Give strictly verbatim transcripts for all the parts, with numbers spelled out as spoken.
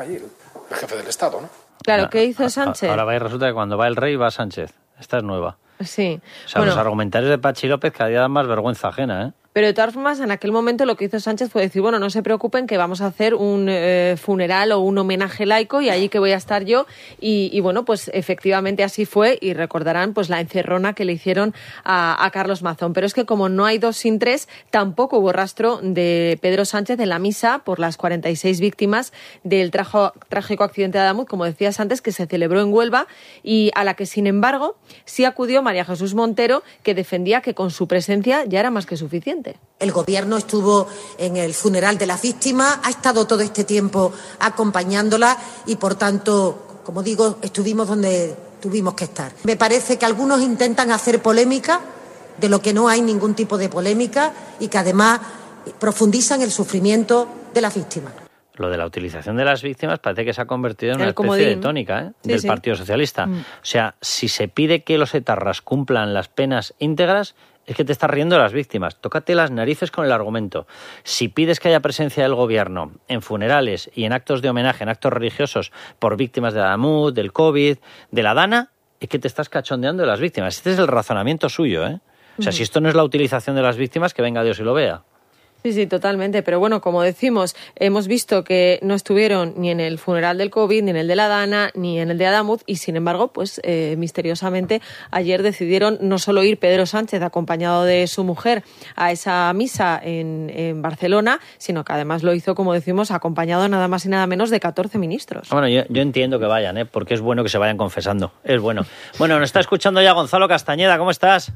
el jefe del Estado, ¿no? Claro, ¿qué hizo Sánchez? Ahora va y resulta que cuando va el rey va Sánchez. Esta es nueva. Sí. O sea, bueno, los argumentarios de Pachi López cada día dan más vergüenza ajena, ¿eh? Pero de todas formas, en aquel momento lo que hizo Sánchez fue decir, bueno, no se preocupen que vamos a hacer un eh, funeral o un homenaje laico y allí que voy a estar yo. Y, y bueno, pues efectivamente así fue y recordarán pues la encerrona que le hicieron a, a Carlos Mazón. Pero es que como no hay dos sin tres, tampoco hubo rastro de Pedro Sánchez en la misa por las cuarenta y seis víctimas del trajo, trágico accidente de Adamuz, como decías antes, que se celebró en Huelva y a la que, sin embargo, sí acudió María Jesús Montero, que defendía que con su presencia ya era más que suficiente. El Gobierno estuvo en el funeral de las víctimas, ha estado todo este tiempo acompañándola y, por tanto, como digo, estuvimos donde tuvimos que estar. Me parece que algunos intentan hacer polémica de lo que no hay ningún tipo de polémica y que además profundizan el sufrimiento de las víctimas. Lo de la utilización de las víctimas parece que se ha convertido en una el especie comodín. de tónica, ¿eh? Sí, del sí. Partido Socialista. Mm. O sea, si se pide que los etarras cumplan las penas íntegras, es que te estás riendo de las víctimas. Tócate las narices con el argumento. Si pides que haya presencia del gobierno en funerales y en actos de homenaje, en actos religiosos por víctimas de Adamuz, del COVID, de la Dana, es que te estás cachondeando de las víctimas. Este es el razonamiento suyo, ¿eh? O sea, mm. si esto no es la utilización de las víctimas, que venga Dios y lo vea. Sí, sí, totalmente. Pero bueno, como decimos, hemos visto que no estuvieron ni en el funeral del COVID, ni en el de la Dana, ni en el de Adamuz, y sin embargo, pues eh, misteriosamente ayer decidieron no solo ir Pedro Sánchez acompañado de su mujer a esa misa en, en Barcelona, sino que además lo hizo, como decimos, acompañado nada más y nada menos de catorce ministros. Bueno, yo, yo entiendo que vayan, ¿eh? Porque es bueno que se vayan confesando. Es bueno. Bueno, nos está escuchando ya Gonzalo Castañeda. ¿Cómo estás?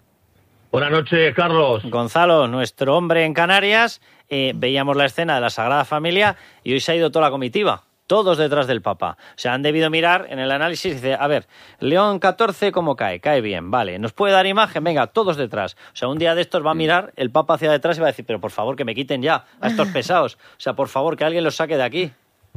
Buenas noches, Carlos. Gonzalo, nuestro hombre en Canarias, eh, veíamos la escena de la Sagrada Familia y hoy se ha ido toda la comitiva, todos detrás del Papa. O sea, han debido mirar en el análisis y dice, a ver, León catorce, ¿cómo cae? Cae bien, vale. ¿Nos puede dar imagen? Venga, todos detrás. O sea, un día de estos va a mirar el Papa hacia detrás y va a decir, pero por favor, que me quiten ya a estos pesados. O sea, por favor, que alguien los saque de aquí.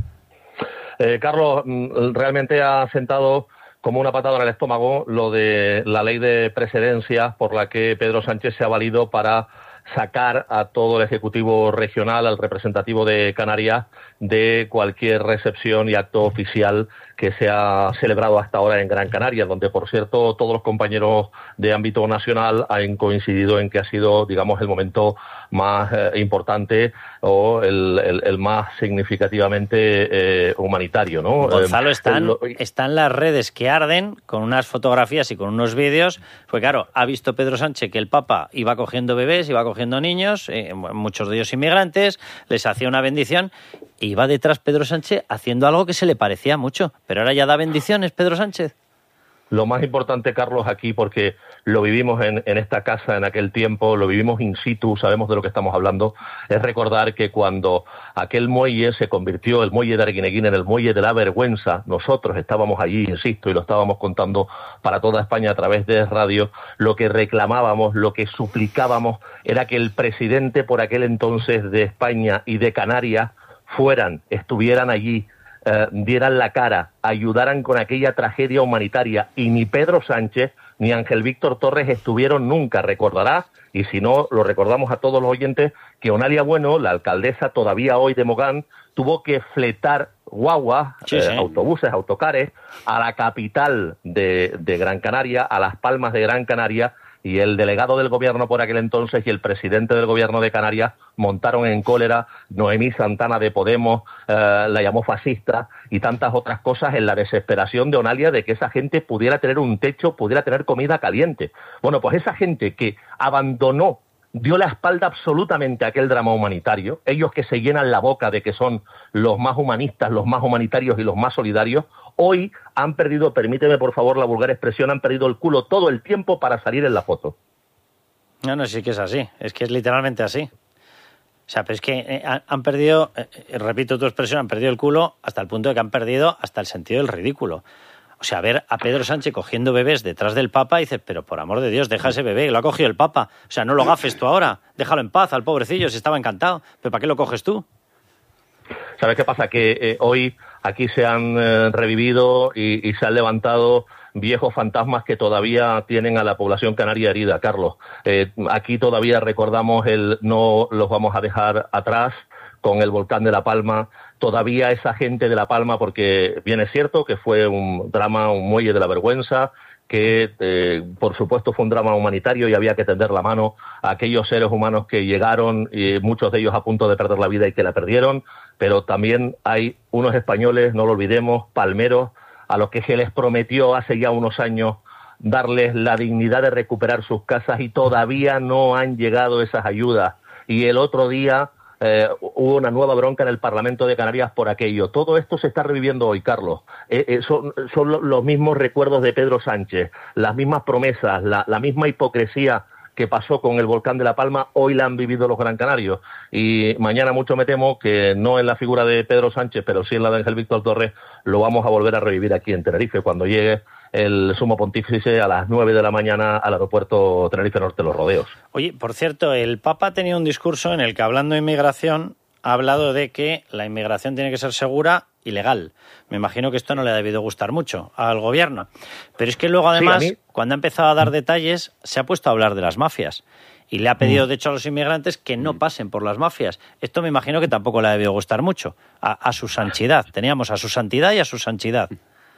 Eh, Carlos, realmente ha sentado como una patada en el estómago lo de la ley de precedencia por la que Pedro Sánchez se ha valido para sacar a todo el Ejecutivo regional, al representativo de Canarias, de cualquier recepción y acto oficial que se ha celebrado hasta ahora en Gran Canaria, donde, por cierto, todos los compañeros de ámbito nacional han coincidido en que ha sido, digamos, el momento más eh, importante o el, el, el más significativamente eh, humanitario, ¿no? Gonzalo, eh, están, lo... están las redes que arden con unas fotografías y con unos vídeos, pues claro, ha visto Pedro Sánchez que el Papa iba cogiendo bebés, iba cogiendo niños, eh, muchos de ellos inmigrantes, les hacía una bendición, y iba detrás Pedro Sánchez haciendo algo que se le parecía mucho, pero ahora ya da bendiciones Pedro Sánchez. Lo más importante, Carlos, aquí, porque lo vivimos en, en esta casa en aquel tiempo, lo vivimos in situ, sabemos de lo que estamos hablando, es recordar que cuando aquel muelle se convirtió, el muelle de Arguineguín, en el muelle de la vergüenza, nosotros estábamos allí, insisto, y lo estábamos contando para toda España a través de radio, lo que reclamábamos, lo que suplicábamos, era que el presidente por aquel entonces de España y de Canarias fueran, estuvieran allí, Eh, dieran la cara, ayudaran con aquella tragedia humanitaria, y ni Pedro Sánchez ni Ángel Víctor Torres estuvieron nunca. Recordarás, y si no, lo recordamos a todos los oyentes, que Onalia Bueno, la alcaldesa todavía hoy de Mogán, tuvo que fletar guaguas, sí, sí. eh, autobuses, autocares, a la capital de, de Gran Canaria, a Las Palmas de Gran Canaria, y el delegado del gobierno por aquel entonces y el presidente del gobierno de Canarias montaron en cólera. Noemí Santana de Podemos eh, la llamó fascista y tantas otras cosas, en la desesperación de Onalia de que esa gente pudiera tener un techo, pudiera tener comida caliente. Bueno, pues esa gente que abandonó, dio la espalda absolutamente a aquel drama humanitario, ellos que se llenan la boca de que son los más humanistas, los más humanitarios y los más solidarios, hoy han perdido, permíteme por favor la vulgar expresión, han perdido el culo todo el tiempo para salir en la foto. No, no, sí que es así, es que es literalmente así. O sea, pero es que eh, han perdido, eh, repito tu expresión, han perdido el culo hasta el punto de que han perdido hasta el sentido del ridículo. O sea, ver a Pedro Sánchez cogiendo bebés detrás del Papa y dices, pero por amor de Dios, deja ese bebé, lo ha cogido el Papa. O sea, no lo gafes tú ahora, déjalo en paz al pobrecillo, si estaba encantado. ¿Pero para qué lo coges tú? ¿Sabes qué pasa? Que eh, hoy aquí se han eh, revivido y, y se han levantado viejos fantasmas que todavía tienen a la población canaria herida, Carlos. Eh, aquí todavía recordamos el no los vamos a dejar atrás, con el volcán de La Palma. Todavía esa gente de La Palma, porque bien es cierto que fue un drama, un muelle de la vergüenza, que eh, por supuesto fue un drama humanitario y había que tender la mano a aquellos seres humanos que llegaron, y muchos de ellos a punto de perder la vida y que la perdieron, pero también hay unos españoles, no lo olvidemos, palmeros, a los que se les prometió hace ya unos años darles la dignidad de recuperar sus casas y todavía no han llegado esas ayudas. Y el otro día eh, hubo una nueva bronca en el Parlamento de Canarias por aquello. Todo esto se está reviviendo hoy, Carlos. Eh, eh, son, son los mismos recuerdos de Pedro Sánchez, las mismas promesas, la, la misma hipocresía que pasó con el volcán de La Palma, hoy la han vivido los Gran Canarios. Y mañana mucho me temo que no en la figura de Pedro Sánchez, pero sí en la de Ángel Víctor Torres, lo vamos a volver a revivir aquí en Tenerife, cuando llegue el sumo pontífice a las nueve de la mañana al aeropuerto Tenerife Norte Los Rodeos. Oye, por cierto, el Papa ha tenido un discurso en el que, hablando de inmigración, ha hablado de que la inmigración tiene que ser segura y legal. Me imagino que esto no le ha debido gustar mucho al gobierno. Pero es que luego, además, sí, cuando ha empezado a dar detalles, se ha puesto a hablar de las mafias. Y le ha pedido, de hecho, a los inmigrantes que no pasen por las mafias. Esto me imagino que tampoco le ha debido gustar mucho. A, a su santidad. Teníamos a su santidad y a su santidad.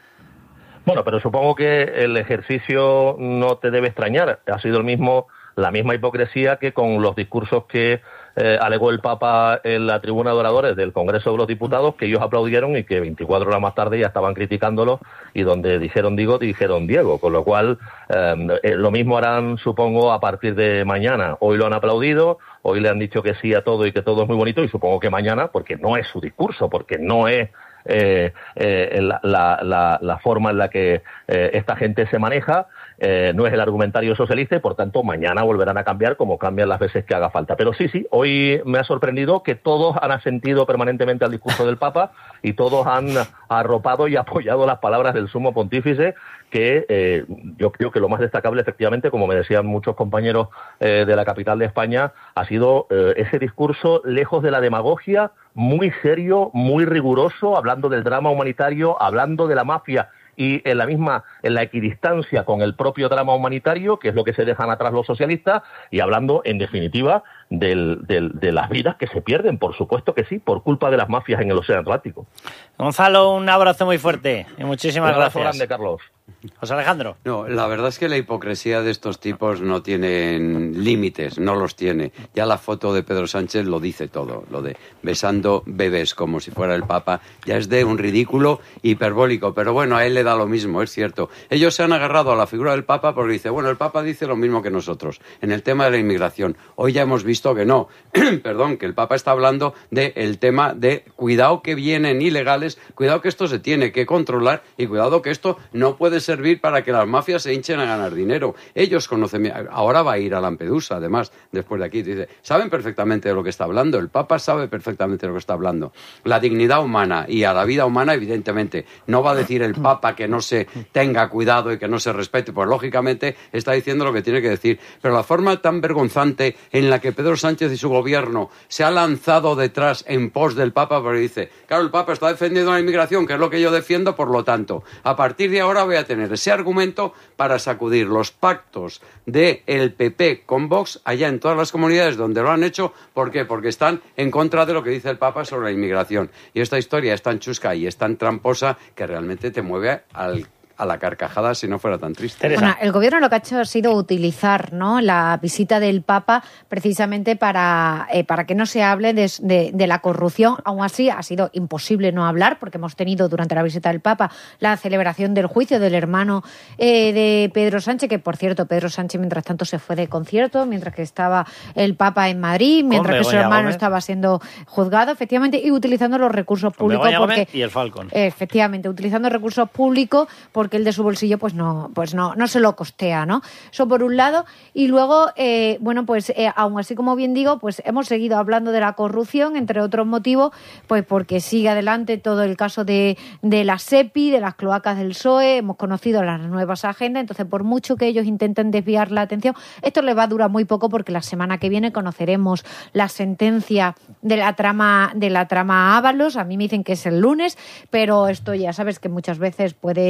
Bueno, pero supongo que el ejercicio no te debe extrañar. Ha sido el mismo, la misma hipocresía que con los discursos que eh, alegó el Papa en la tribuna de oradores del Congreso de los Diputados, que ellos aplaudieron y que veinticuatro horas más tarde ya estaban criticándolo, y donde dijeron digo, dijeron Diego, con lo cual eh, lo mismo harán, supongo, a partir de mañana. Hoy lo han aplaudido, hoy le han dicho que sí a todo y que todo es muy bonito, y supongo que mañana, porque no es su discurso, porque no es Eh, eh, la, la, la forma en la que eh, esta gente se maneja, eh, no es el argumentario socialista, y por tanto mañana volverán a cambiar como cambian las veces que haga falta. Pero sí, sí, hoy me ha sorprendido que todos han asentido permanentemente al discurso del Papa y todos han arropado y apoyado las palabras del sumo pontífice, que eh, yo creo que lo más destacable, efectivamente, como me decían muchos compañeros eh, de la capital de España, ha sido eh, ese discurso lejos de la demagogia, muy serio, muy riguroso, hablando del drama humanitario, hablando de la mafia y en la misma, en la equidistancia con el propio drama humanitario, que es lo que se dejan atrás los socialistas, y hablando, en definitiva, del, del, de las vidas que se pierden, por supuesto que sí, por culpa de las mafias en el Océano Atlántico. Gonzalo, un abrazo muy fuerte y muchísimas un abrazo gracias. grande, Carlos. José Alejandro. No, la verdad es que la hipocresía de estos tipos no tiene límites, no los tiene. Ya la foto de Pedro Sánchez lo dice todo, lo de besando bebés como si fuera el Papa, ya es de un ridículo hiperbólico, pero bueno, a él le da lo mismo, es cierto. Ellos se han agarrado a la figura del Papa porque dice, bueno, el Papa dice lo mismo que nosotros en el tema de la inmigración. Hoy ya hemos visto que no, perdón, que el Papa está hablando del tema de cuidado que vienen ilegales, cuidado que esto se tiene que controlar y cuidado que esto no puede servir para que las mafias se hinchen a ganar dinero. Ellos conocen, ahora va a ir a Lampedusa, además, después de aquí, dice, saben perfectamente de lo que está hablando, el Papa sabe perfectamente de lo que está hablando. La dignidad humana y a la vida humana, evidentemente, no va a decir el Papa que no se tenga cuidado y que no se respete, pues lógicamente está diciendo lo que tiene que decir, pero la forma tan vergonzante en la que Pedro Sánchez y su gobierno se ha lanzado detrás en pos del Papa, porque dice, claro, el Papa está defendiendo la inmigración, que es lo que yo defiendo, por lo tanto, a partir de ahora voy a tener ese argumento para sacudir los pactos del P P con Vox allá en todas las comunidades donde lo han hecho. ¿Por qué? Porque están en contra de lo que dice el Papa sobre la inmigración. Y esta historia es tan chusca y es tan tramposa que realmente te mueve al a la carcajada si no fuera tan triste. Bueno, el gobierno lo que ha hecho ha sido utilizar, ¿no?, la visita del Papa precisamente para, eh, para que no se hable de, de, de la corrupción. Aún así, ha sido imposible no hablar, porque hemos tenido durante la visita del Papa la celebración del juicio del hermano eh, de Pedro Sánchez, que por cierto, Pedro Sánchez mientras tanto se fue de concierto, mientras que estaba el Papa en Madrid, mientras que su hermano Gómez estaba siendo juzgado, efectivamente, y utilizando los recursos públicos. Porque, y el Falcon. Efectivamente, utilizando recursos públicos porque que el de su bolsillo pues no pues no no se lo costea, ¿no? Eso por un lado. Y luego, eh, bueno, pues eh, aún así, como bien digo, pues hemos seguido hablando de la corrupción, entre otros motivos, pues porque sigue adelante todo el caso de, de la SEPI, de las cloacas del P S O E, hemos conocido las nuevas agendas, entonces por mucho que ellos intenten desviar la atención, esto les va a durar muy poco, porque la semana que viene conoceremos la sentencia de la trama de la trama Ábalos. A mí me dicen que es el lunes, pero esto ya sabes que muchas veces puede demorar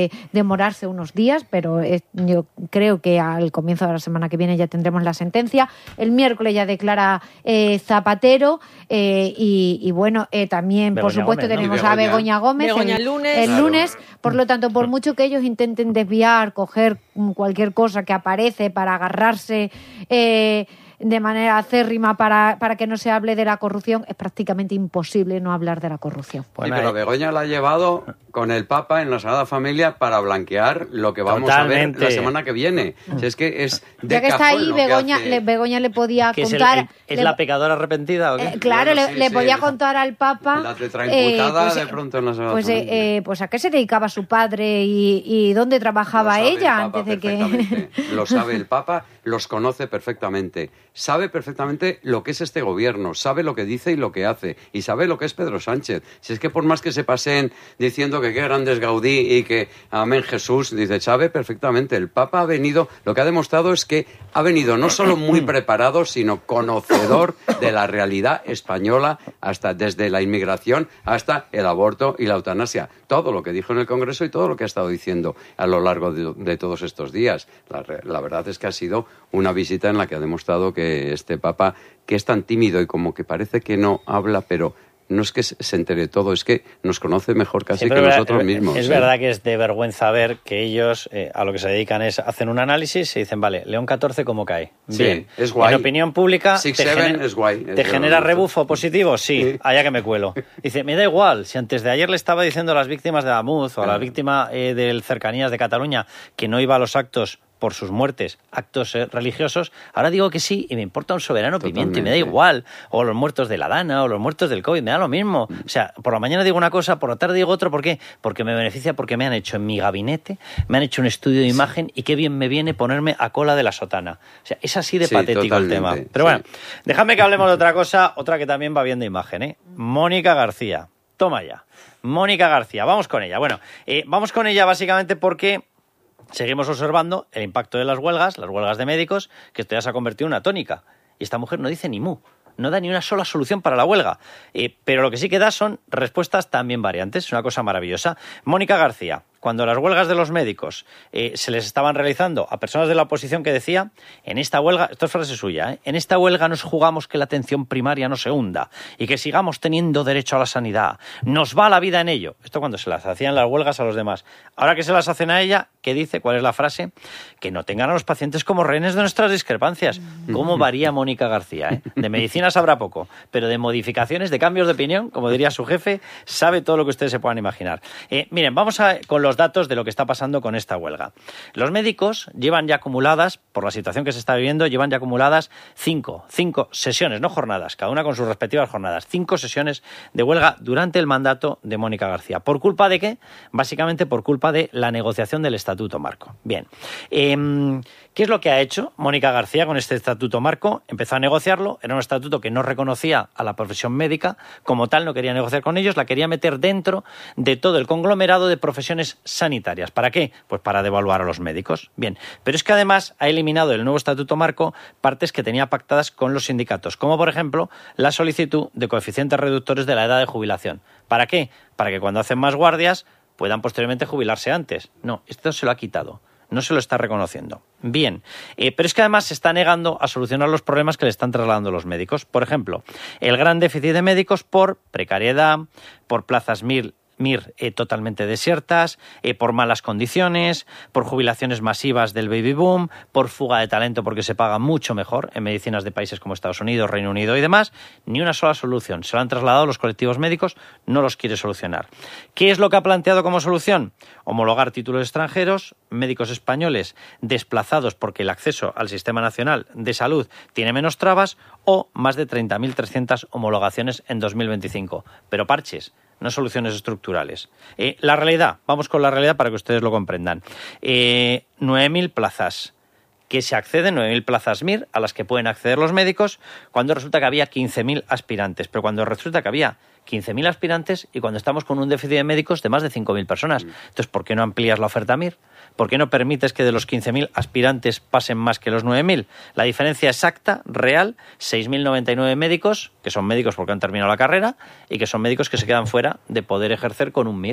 demorarse unos días, pero es, yo creo que al comienzo de la semana que viene ya tendremos la sentencia. El miércoles ya declara eh, Zapatero eh, y, y bueno, eh, también Begoña por supuesto Gómez, ¿no? tenemos Begoña. a Begoña Gómez Begoña el el lunes. el Claro. lunes. Por lo tanto, por mucho que ellos intenten desviar, coger cualquier cosa que aparece para agarrarse eh, de manera acérrima para, para que no se hable de la corrupción, es prácticamente imposible no hablar de la corrupción. Bueno, sí, pero eh, Begoña la ha llevado con el Papa en la Sagrada Familia para blanquear lo que vamos Totalmente. a ver la semana que viene. Si es que es de Ya que está cajón ahí, lo que Begoña hace. le, Begoña le podía ¿qué es, el- contar... el- es le- la pecadora arrepentida o qué? eh, claro, Bueno, le, sí, le sí, podía el- contar al Papa... La tetraimputada pues, de pronto en la Sagrada pues, eh, Familia. eh, pues a qué se dedicaba su padre y, y dónde trabajaba Lo sabe ella el Papa antes de que... perfectamente. Lo sabe el Papa, los conoce perfectamente. Sabe perfectamente lo que es este gobierno, sabe lo que dice y lo que hace, y sabe lo que es Pedro Sánchez. Si es que por más que se pasen diciendo que qué grandes Gaudí y que amén Jesús, dice, sabe perfectamente. El Papa ha venido, lo que ha demostrado es que ha venido no solo muy preparado, sino conocedor de la realidad española, hasta desde la inmigración hasta el aborto y la eutanasia. Todo lo que dijo en el Congreso y todo lo que ha estado diciendo a lo largo de, de todos estos días. La, la verdad es que ha sido una visita en la que ha demostrado que este Papa, que es tan tímido y como que parece que no habla, pero no es que se entere todo, es que nos conoce mejor casi Sí, que pero es nosotros verdad- mismos. Es ¿eh? verdad que es de vergüenza ver que ellos eh, a lo que se dedican es hacen un análisis y dicen, vale, León catorce, ¿cómo cae? Sí, Bien. es guay. En opinión pública, Six te, Seven gener- es guay. ¿te Es genera verdad. rebufo positivo? Sí, Sí. allá que me cuelo. Dice, me da igual, si antes de ayer le estaba diciendo a las víctimas de Amuz o a la Claro. víctima eh, del Cercanías de Cataluña que no iba a los actos por sus muertes, actos eh, religiosos, ahora digo que sí y me importa un soberano pimiento y me da Totalmente. igual. O los muertos de la Dana o los muertos del COVID, me da lo mismo. O sea, por la mañana digo una cosa, por la tarde digo otro, ¿por qué? Porque me beneficia, porque me han hecho en mi gabinete, me han hecho un estudio de imagen y qué bien me viene ponerme a cola de la sotana. O sea, es así de Sí, patético totalmente, el tema. Pero bueno, sí. déjame que hablemos de otra cosa, otra que también va bien de imagen, ¿eh? Mónica García. Toma ya. Mónica García, vamos con ella. Bueno, eh, vamos con ella básicamente porque seguimos observando el impacto de las huelgas, las huelgas de médicos, que esto ya se ha convertido en una tónica. Y esta mujer no dice ni mu, no da ni una sola solución para la huelga. Eh, pero lo que sí que da son respuestas también variantes, es una cosa maravillosa. Mónica García, cuando las huelgas de los médicos eh, se les estaban realizando a personas de la oposición que decía, en esta huelga, esto es frase suya, ¿eh? En esta huelga nos jugamos que la atención primaria no se hunda y que sigamos teniendo derecho a la sanidad. Nos va la vida en ello. Esto cuando se las hacían las huelgas a los demás. Ahora que se las hacen a ella, ¿qué dice? ¿Cuál es la frase? Que no tengan a los pacientes como rehenes de nuestras discrepancias. ¿Cómo varía Mónica García? ¿eh? De medicina sabrá poco, pero de modificaciones, de cambios de opinión, como diría su jefe, sabe todo lo que ustedes se puedan imaginar. Eh, miren, vamos a, con los datos de lo que está pasando con esta huelga. Los médicos llevan ya acumuladas, por la situación que se está viviendo, llevan ya acumuladas cinco, cinco sesiones, no jornadas, cada una con sus respectivas jornadas, cinco sesiones de huelga durante el mandato de Mónica García. ¿Por culpa de qué? Básicamente por culpa de la negociación del Estatuto Marco. Bien, eh, ¿qué es lo que ha hecho Mónica García con este Estatuto Marco? Empezó a negociarlo, era un estatuto que no reconocía a la profesión médica, como tal no quería negociar con ellos, la quería meter dentro de todo el conglomerado de profesiones sanitarias. ¿Para qué? Pues para devaluar a los médicos. Bien, pero es que además ha eliminado del nuevo Estatuto Marco partes que tenía pactadas con los sindicatos, como por ejemplo la solicitud de coeficientes reductores de la edad de jubilación. ¿Para qué? Para que cuando hacen más guardias puedan posteriormente jubilarse antes. No, esto se lo ha quitado. No se lo está reconociendo. Bien, eh, pero es que además se está negando a solucionar los problemas que le están trasladando los médicos. Por ejemplo, el gran déficit de médicos por precariedad, por plazas mil MIR eh, totalmente desiertas, eh, por malas condiciones, por jubilaciones masivas del baby boom, por fuga de talento porque se paga mucho mejor en medicinas de países como Estados Unidos, Reino Unido y demás. Ni una sola solución. Se lo han trasladado los colectivos médicos, no los quiere solucionar. ¿Qué es lo que ha planteado como solución? Homologar títulos extranjeros, médicos españoles desplazados porque el acceso al Sistema Nacional de Salud tiene menos trabas o más de treinta mil trescientas homologaciones en dos mil veinticinco. Pero parches, no soluciones estructurales. Eh, la realidad, vamos con la realidad para que ustedes lo comprendan. Eh, nueve mil plazas que se acceden, nueve mil plazas MIR a las que pueden acceder los médicos, cuando resulta que había quince mil aspirantes, pero cuando resulta que había quince mil aspirantes y cuando estamos con un déficit de médicos de más de cinco mil personas. Entonces, ¿por qué no amplías la oferta MIR? ¿Por qué no permites que de los quince mil aspirantes pasen más que los nueve mil? La diferencia exacta, real, seis mil noventa y nueve médicos, que son médicos porque han terminado la carrera, y que son médicos que se quedan fuera de poder ejercer con un MIR.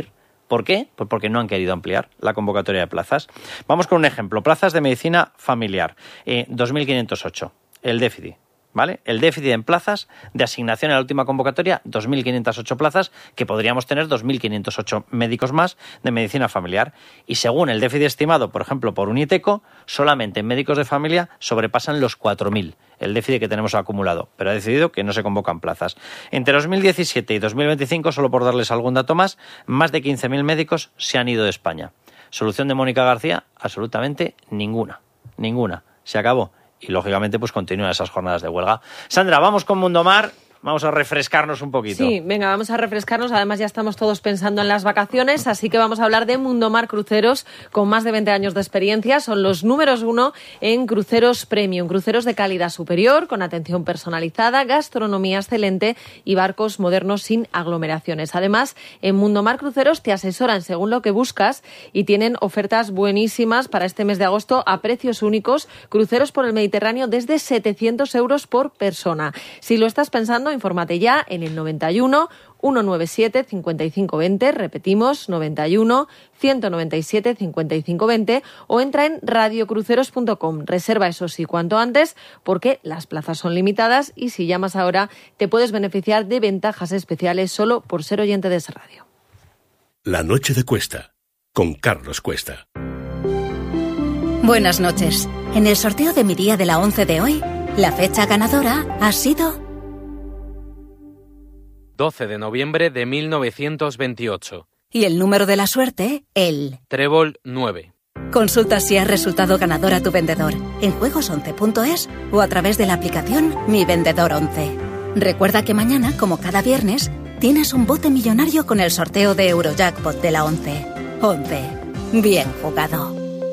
¿Por qué? Pues porque no han querido ampliar la convocatoria de plazas. Vamos con un ejemplo. Plazas de medicina familiar. Eh, dos mil quinientos ocho. El déficit. ¿Vale? El déficit en plazas de asignación en la última convocatoria, dos mil quinientas ocho plazas, que podríamos tener dos mil quinientos ocho médicos más de medicina familiar. Y según el déficit estimado, por ejemplo, por Uniteco, solamente en médicos de familia sobrepasan los cuatro mil, el déficit que tenemos acumulado, pero ha decidido que no se convocan plazas. Entre dos mil diecisiete y dos mil veinticinco, solo por darles algún dato más, más de quince mil médicos se han ido de España. Solución de Mónica García, absolutamente ninguna. Ninguna. Se acabó. Y, lógicamente, pues continúan esas jornadas de huelga. Sandra, vamos con Mundomar. Vamos a refrescarnos un poquito. Sí, venga, vamos a refrescarnos. Además, ya estamos todos pensando en las vacaciones, así que vamos a hablar de Mundomar Cruceros, con más de veinte años de experiencia. Son los números uno en cruceros premium, cruceros de calidad superior, con atención personalizada, gastronomía excelente y barcos modernos sin aglomeraciones. Además, en Mundomar Cruceros te asesoran según lo que buscas y tienen ofertas buenísimas para este mes de agosto a precios únicos. Cruceros por el Mediterráneo desde setecientos euros por persona. Si lo estás pensando, infórmate ya en el noventa y uno, ciento noventa y siete, cincuenta y cinco veinte, repetimos, noventa y uno, ciento noventa y siete, cincuenta y cinco veinte, o entra en radiocruceros punto com. Reserva, eso sí, cuanto antes, porque las plazas son limitadas y si llamas ahora te puedes beneficiar de ventajas especiales solo por ser oyente de esa radio. La noche de Cuesta, con Carlos Cuesta. Buenas noches. En el sorteo de mi día de la once de hoy, la fecha ganadora ha sido doce de noviembre de mil novecientos veintiocho. Y el número de la suerte, el Trébol nueve. Consulta si has resultado ganador a tu vendedor en juegos once punto es o a través de la aplicación Mi Vendedor once. Recuerda que mañana, como cada viernes, tienes un bote millonario con el sorteo de Eurojackpot de la once. once. Bien jugado.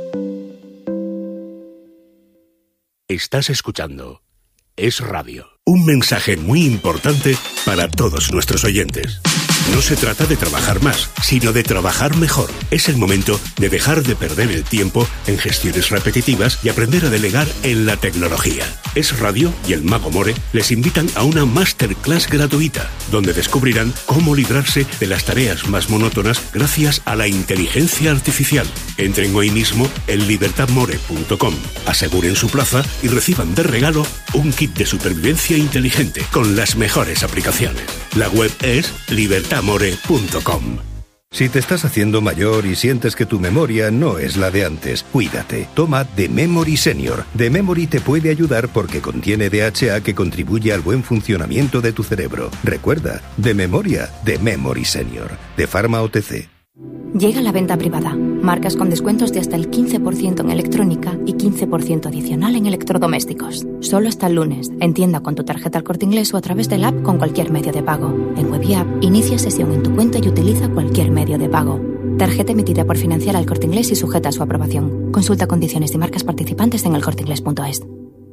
Estás escuchando Es Radio. Un mensaje muy importante para todos nuestros oyentes. No se trata de trabajar más, sino de trabajar mejor. Es el momento de dejar de perder el tiempo en gestiones repetitivas y aprender a delegar en la tecnología. Es Radio y el Mago More les invitan a una masterclass gratuita, donde descubrirán cómo librarse de las tareas más monótonas gracias a la inteligencia artificial. Entren hoy mismo en libertad more punto com, aseguren su plaza y reciban de regalo un kit de supervivencia inteligente con las mejores aplicaciones. La web es libertad more punto com. Si te estás haciendo mayor y sientes que tu memoria no es la de antes, cuídate. Toma The Memory Senior. The Memory te puede ayudar porque contiene D H A que contribuye al buen funcionamiento de tu cerebro. Recuerda, de memoria, The Memory Senior. De Pharma O T C. Llega la venta privada. Marcas con descuentos de hasta el quince por ciento en electrónica y quince por ciento adicional en electrodomésticos. Solo hasta el lunes. En tienda con tu tarjeta El Corte Inglés o a través del app con cualquier medio de pago. En web y app, inicia sesión en tu cuenta y utiliza cualquier medio de pago. Tarjeta emitida por Financiera El Corte Inglés y sujeta a su aprobación. Consulta condiciones y marcas participantes en el corte inglés punto es.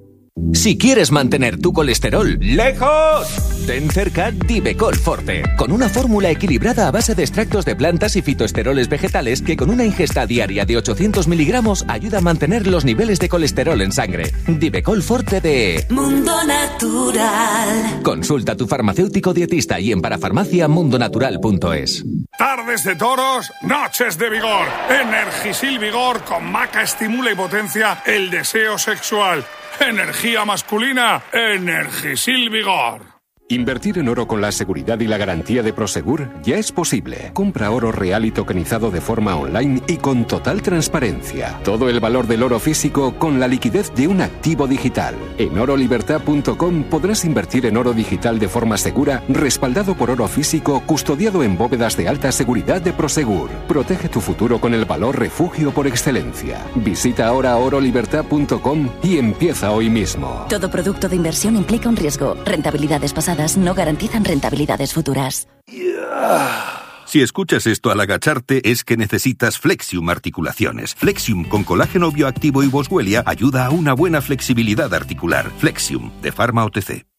Si quieres mantener tu colesterol lejos, ten cerca Divecol Forte, con una fórmula equilibrada a base de extractos de plantas y fitoesteroles vegetales que con una ingesta diaria de ochocientos miligramos ayuda a mantener los niveles de colesterol en sangre. Divecol Forte de Mundo Natural. Consulta a tu farmacéutico dietista y en parafarmacia mundo natural punto es. Tardes de toros, noches de vigor. Energisil Vigor con maca estimula y potencia el deseo sexual. Energía masculina, Energisil Vigor. Invertir en oro con la seguridad y la garantía de Prosegur ya es posible. Compra oro real y tokenizado de forma online y con total transparencia. Todo el valor del oro físico con la liquidez de un activo digital. En oro libertad punto com podrás invertir en oro digital de forma segura, respaldado por oro físico, custodiado en bóvedas de alta seguridad de Prosegur. Protege tu futuro con el valor refugio por excelencia. Visita ahora oro libertad punto com y empieza hoy mismo. Todo producto de inversión implica un riesgo. Rentabilidades pasadas no garantizan rentabilidades futuras. Si escuchas esto al agacharte es que necesitas Flexium Articulaciones. Flexium con colágeno bioactivo y Boswellia ayuda a una buena flexibilidad articular. Flexium, de Pharma O T C.